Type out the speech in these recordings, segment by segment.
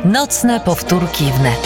Nocne powtórki wnet.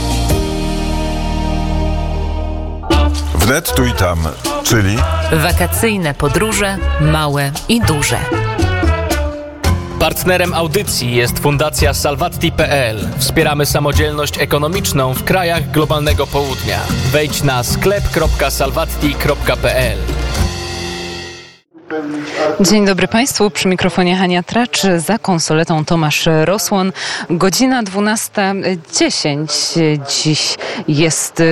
Wnet tu i tam, czyli Wakacyjne podróże, małe i duże. Partnerem audycji jest Fundacja Salvatti.pl. Wspieramy samodzielność ekonomiczną w krajach globalnego południa. Wejdź na sklep.salvatti.pl. Dzień dobry Państwu, przy mikrofonie Hania Tracz, za konsoletą Tomasz Rosłon. Godzina 12:10. Dziś jest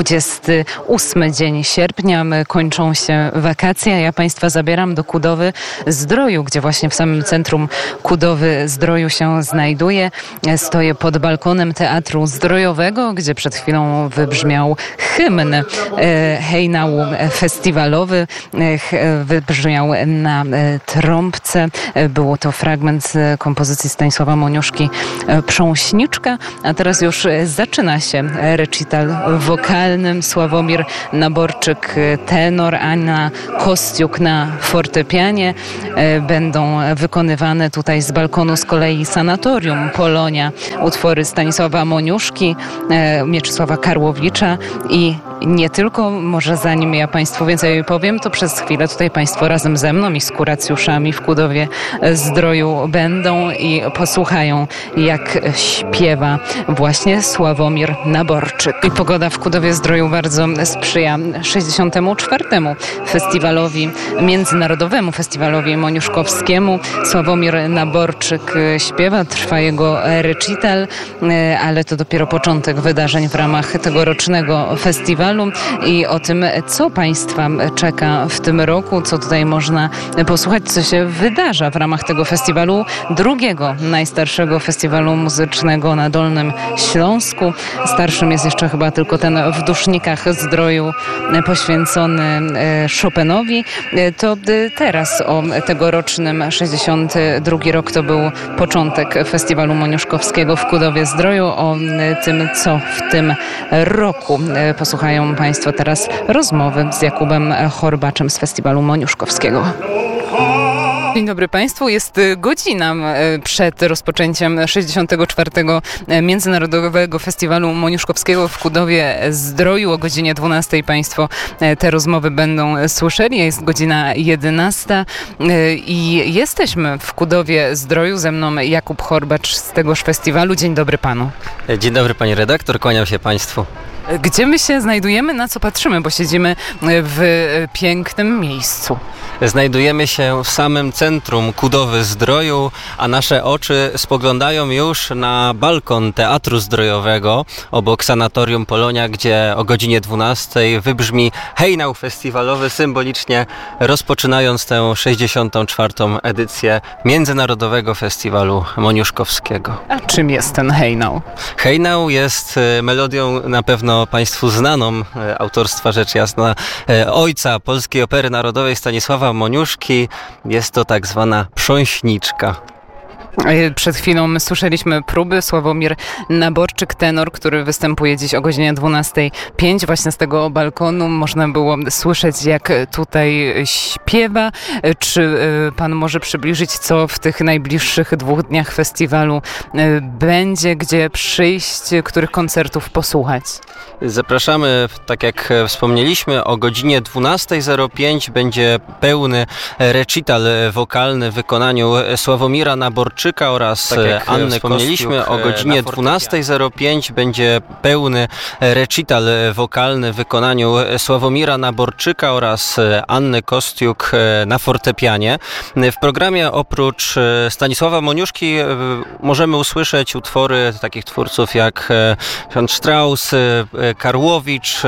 28 dzień sierpnia, kończą się wakacje, a ja Państwa zabieram do Kudowy-Zdroju, gdzie właśnie w samym centrum Kudowy-Zdroju się znajduję. Stoję pod balkonem Teatru Zdrojowego, gdzie przed chwilą wybrzmiał hymn hejnału festiwalowy, wybrzmiał na trąbce. Było to fragment kompozycji Stanisława Moniuszki Prząśniczka, a teraz już zaczyna się recital wokalny. Sławomir Naborczyk tenor, Anna Kostiuk na fortepianie. Będą wykonywane tutaj z balkonu z kolei Sanatorium Polonia utwory Stanisława Moniuszki, Mieczysława Karłowicza i nie tylko. Może zanim ja Państwu więcej powiem, to przez chwilę tutaj Państwo razem ze mną i z kuracjuszami w Kudowie-Zdroju będą i posłuchają, jak śpiewa właśnie Sławomir Naborczyk. I pogoda w Kudowie-Zdroju bardzo sprzyja 64. festiwalowi, Międzynarodowemu Festiwalowi Moniuszkowskiemu. Sławomir Naborczyk śpiewa, trwa jego recital, ale to dopiero początek wydarzeń w ramach tegorocznego festiwalu i o tym, co Państwa czeka w tym roku, co tutaj można posłuchać, co się wydarza w ramach tego festiwalu, drugiego najstarszego festiwalu muzycznego na Dolnym Śląsku. Starszym jest jeszcze chyba tylko ten w Dusznikach Zdroju poświęcony Chopinowi. To teraz o tegorocznym 62 rok to był początek festiwalu moniuszkowskiego w Kudowie-Zdroju. O tym, co w tym roku posłuchają Państwo teraz rozmowy z Jakubem Horbaczem z festiwalu moniuszkowskiego. Dzień dobry Państwu. Jest godzina przed rozpoczęciem 64. Międzynarodowego Festiwalu Moniuszkowskiego w Kudowie-Zdroju. O godzinie 12 Państwo te rozmowy będą słyszeli. Jest godzina 11 i jesteśmy w Kudowie-Zdroju. Ze mną Jakub Horbacz z tegoż festiwalu. Dzień dobry Panu. Dzień dobry Pani redaktor, kłaniam się Państwu. Gdzie my się znajdujemy, na co patrzymy, bo siedzimy w pięknym miejscu. Znajdujemy się w samym centrum Kudowy-Zdroju, a nasze oczy spoglądają już na balkon Teatru Zdrojowego obok Sanatorium Polonia, gdzie o godzinie 12 wybrzmi hejnał festiwalowy, symbolicznie rozpoczynając tę 64. edycję Międzynarodowego Festiwalu Moniuszkowskiego. A czym jest ten hejnał? Hejnał jest melodią na pewno Państwu znaną, autorstwa rzecz jasna ojca polskiej opery narodowej Stanisława Moniuszki. Jest to tak zwana prząśniczka. Przed chwilą słyszeliśmy próby. Sławomir Naborczyk, tenor, który występuje dziś o godzinie 12:05. Właśnie z tego balkonu można było słyszeć, jak tutaj śpiewa. Czy Pan może przybliżyć, co w tych najbliższych 2 dniach festiwalu będzie, gdzie przyjść, których koncertów posłuchać? Zapraszamy, tak jak wspomnieliśmy, o godzinie 12:05 będzie pełny recital wokalny w wykonaniu Sławomira Naborczyka oraz Anny Kostiuk. O godzinie 12:05 będzie pełny recital wokalny w wykonaniu Sławomira Naborczyka oraz Anny Kostiuk na fortepianie. W programie oprócz Stanisława Moniuszki możemy usłyszeć utwory takich twórców jak Johann Strauss, Karłowicz,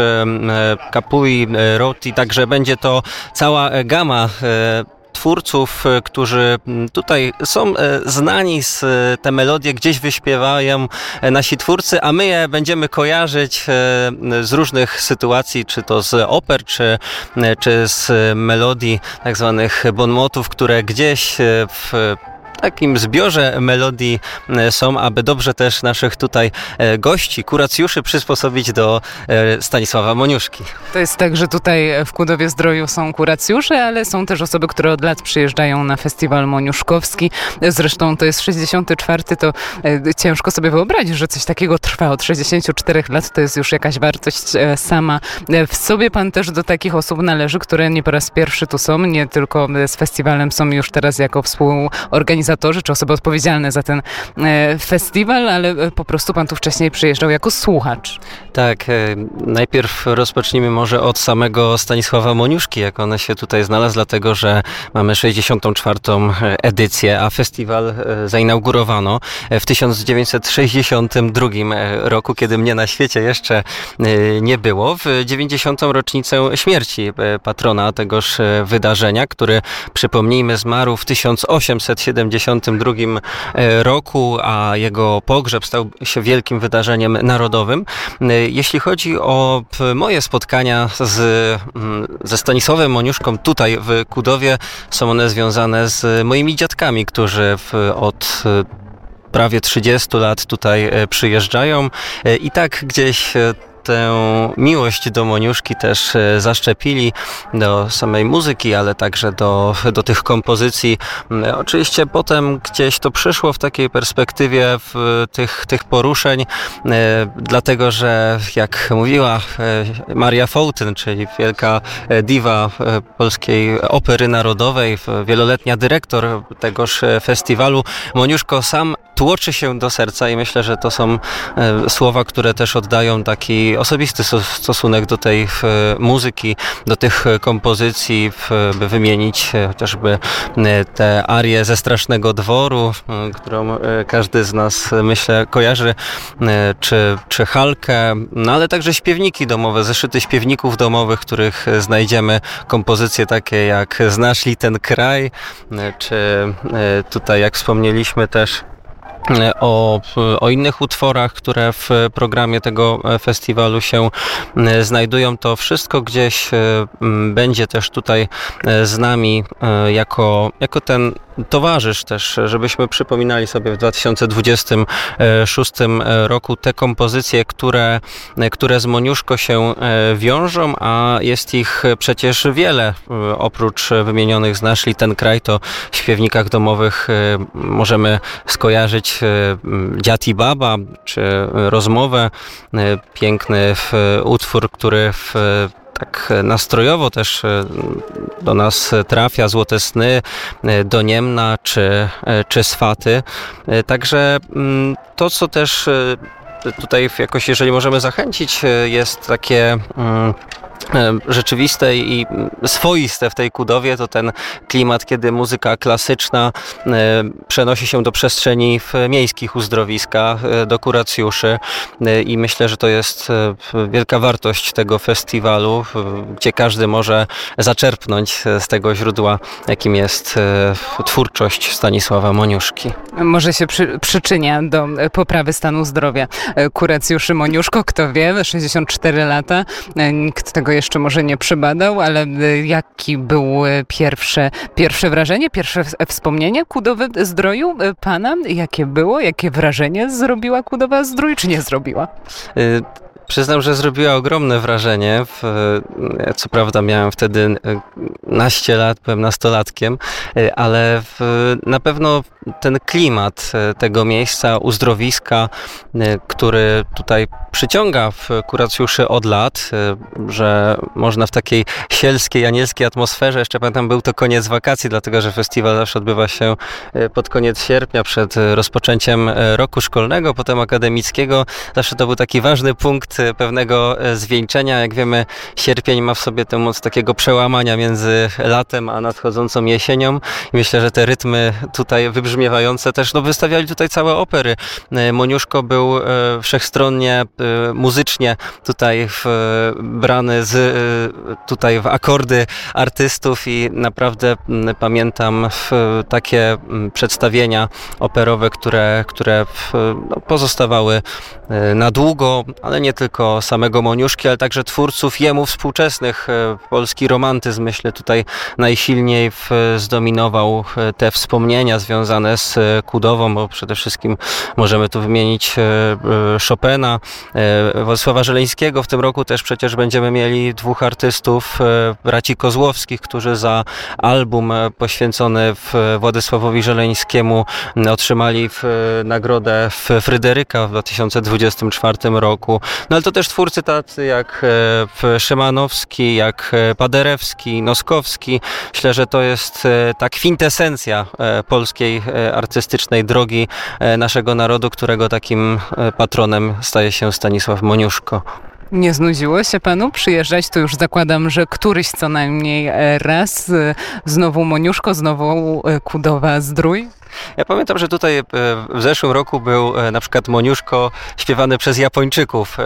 Capui, Rotti, także będzie to cała gama twórców, którzy tutaj są znani, te melodie gdzieś wyśpiewają nasi twórcy, a my je będziemy kojarzyć z różnych sytuacji, czy to z oper, czy z melodii tak zwanych bon motów, które gdzieś w takim zbiorze melodii są, aby dobrze też naszych tutaj gości, kuracjuszy przysposobić do Stanisława Moniuszki. To jest tak, że tutaj w Kudowie-Zdroju są kuracjusze, ale są też osoby, które od lat przyjeżdżają na festiwal moniuszkowski. Zresztą to jest 64, to ciężko sobie wyobrazić, że coś takiego trwa od 64 lat, to jest już jakaś wartość sama w sobie. Pan też do takich osób należy, które nie po raz pierwszy tu są, nie tylko z festiwalem, są już teraz jako współorganizatorzy, czy osoby odpowiedzialne za ten festiwal, ale po prostu pan tu wcześniej przyjeżdżał jako słuchacz. Tak, najpierw rozpocznijmy może od samego Stanisława Moniuszki, jak on się tutaj znalazł, dlatego że mamy 64. edycję, a festiwal zainaugurowano w 1962 roku, kiedy mnie na świecie jeszcze nie było, w 90. rocznicę śmierci patrona tegoż wydarzenia, który, przypomnijmy, zmarł w 1872 roku, a jego pogrzeb stał się wielkim wydarzeniem narodowym. Jeśli chodzi o moje spotkania ze Stanisławem Moniuszką tutaj w Kudowie, są one związane z moimi dziadkami, którzy od prawie 30 lat tutaj przyjeżdżają i tak gdzieś tę miłość do Moniuszki też zaszczepili, do samej muzyki, ale także do tych kompozycji. Oczywiście potem gdzieś to przyszło w takiej perspektywie tych poruszeń, dlatego że jak mówiła Maria Fołtyn, czyli wielka diwa polskiej opery narodowej, wieloletnia dyrektor tegoż festiwalu, Moniuszko sam tłoczy się do serca i myślę, że to są słowa, które też oddają taki osobisty stosunek do tej muzyki, do tych kompozycji, by wymienić chociażby tę arię ze Strasznego Dworu, którą każdy z nas, myślę, kojarzy, czy Halkę, no ale także śpiewniki domowe, zeszyty śpiewników domowych, w których znajdziemy kompozycje takie jak Znasz li ten kraj, czy tutaj, jak wspomnieliśmy, też o innych utworach, które w programie tego festiwalu się znajdują. To wszystko gdzieś będzie też tutaj z nami jako ten towarzysz też, żebyśmy przypominali sobie w 2026 roku te kompozycje, które z Moniuszko się wiążą, a jest ich przecież wiele. Oprócz wymienionych Znasz li ten kraj, to w śpiewnikach domowych możemy skojarzyć Dziad i baba, czy Rozmowę, piękny utwór, który tak nastrojowo też do nas trafia, Złote sny, do Niemna czy Swaty. Także to, co też tutaj jakoś, jeżeli możemy zachęcić, jest takie rzeczywiste i swoiste w tej Kudowie, to ten klimat, kiedy muzyka klasyczna przenosi się do przestrzeni miejskich uzdrowiska, do kuracjuszy i myślę, że to jest wielka wartość tego festiwalu, gdzie każdy może zaczerpnąć z tego źródła, jakim jest twórczość Stanisława Moniuszki. Może się przyczynia do poprawy stanu zdrowia kuracjuszy Moniuszko, kto wie, 64 lata, nikt tego jeszcze może nie przebadał, ale jakie były pierwsze wrażenie, pierwsze wspomnienie Kudowy-Zdroju pana? Jakie było? Jakie wrażenie zrobiła Kudowa-Zdrój, czy nie zrobiła? Przyznam, że zrobiła ogromne wrażenie. Co prawda miałem wtedy naście lat, byłem nastolatkiem, ale na pewno ten klimat tego miejsca, uzdrowiska, który tutaj przyciąga kuracjuszy od lat, że można w takiej sielskiej, anielskiej atmosferze, jeszcze pamiętam, był to koniec wakacji, dlatego że festiwal zawsze odbywa się pod koniec sierpnia, przed rozpoczęciem roku szkolnego, potem akademickiego. Zawsze to był taki ważny punkt pewnego zwieńczenia. Jak wiemy, sierpień ma w sobie tę moc takiego przełamania między latem a nadchodzącą jesienią. I myślę, że te rytmy tutaj wybrzmiewające też, wystawiali tutaj całe opery. Moniuszko był wszechstronnie muzycznie tutaj brany tutaj w akordy artystów i naprawdę pamiętam takie przedstawienia operowe, które pozostawały na długo, ale nie tylko tylko samego Moniuszki, ale także twórców jemu współczesnych. Polski romantyzm, myślę, tutaj najsilniej zdominował te wspomnienia związane z Kudową, bo przede wszystkim możemy tu wymienić Chopina, Władysława Żeleńskiego. W tym roku też przecież będziemy mieli dwóch artystów, braci Kozłowskich, którzy za album poświęcony Władysławowi Żeleńskiemu otrzymali nagrodę Fryderyka w 2024 roku. No ale to też twórcy tacy jak Szymanowski, jak Paderewski, Noskowski. Myślę, że to jest ta kwintesencja polskiej artystycznej drogi naszego narodu, którego takim patronem staje się Stanisław Moniuszko. Nie znudziło się panu przyjeżdżać? To już zakładam, że któryś co najmniej raz. Znowu Moniuszko, znowu Kudowa-Zdrój. Ja pamiętam, że tutaj w zeszłym roku był na przykład Moniuszko śpiewany przez Japończyków.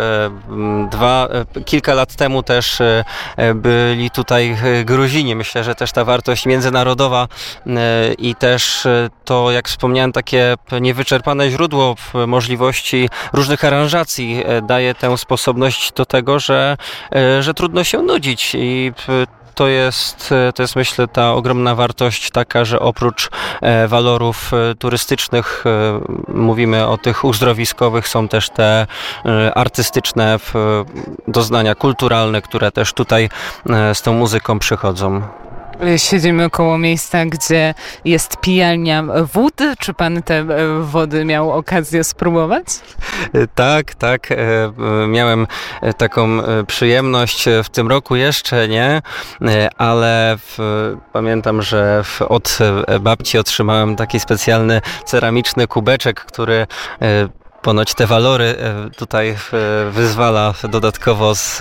Kilka lat temu też byli tutaj Gruzini. Myślę, że też ta wartość międzynarodowa i też to, jak wspomniałem, takie niewyczerpane źródło możliwości różnych aranżacji daje tę sposobność do tego, że trudno się nudzić i to jest, myślę, ta ogromna wartość taka, że oprócz walorów turystycznych, mówimy o tych uzdrowiskowych, są też te artystyczne doznania kulturalne, które też tutaj z tą muzyką przychodzą. Siedzimy koło miejsca, gdzie jest pijalnia wód. Czy pan te wody miał okazję spróbować? Tak. Miałem taką przyjemność. W tym roku jeszcze nie, ale pamiętam, że od babci otrzymałem taki specjalny ceramiczny kubeczek, który ponoć te walory tutaj wyzwala dodatkowo z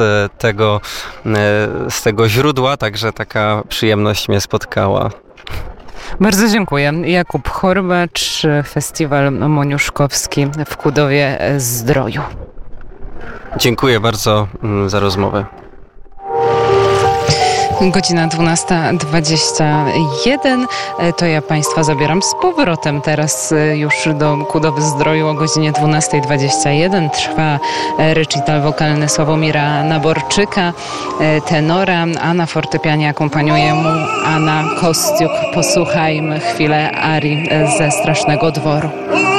tego źródła, także taka przyjemność mnie spotkała. Bardzo dziękuję. Jakub Horbacz, Festiwal Moniuszkowski w Kudowie-Zdroju. Dziękuję bardzo za rozmowę. Godzina 12:21. To ja Państwa zabieram z powrotem teraz już do Kudowy-Zdroju o godzinie 12:21. Trwa recital wokalny Sławomira Naborczyka, tenora, a na fortepianie akompaniuje mu Anna Kostiuk. Posłuchajmy chwilę arii ze Strasznego Dworu.